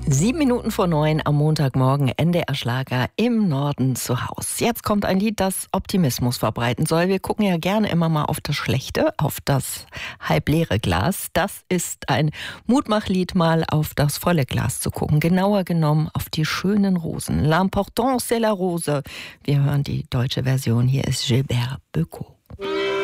7 Minuten vor 9 am Montagmorgen, NDR-Schlager im Norden zu Haus. Jetzt kommt ein Lied, das Optimismus verbreiten soll. Wir gucken ja gerne immer mal auf das Schlechte, auf das halbleere Glas. Das ist ein Mutmachlied, mal auf das volle Glas zu gucken. Genauer genommen auf die schönen Rosen. L'important c'est la rose. Wir hören die deutsche Version. Hier ist Gilbert Bécaud.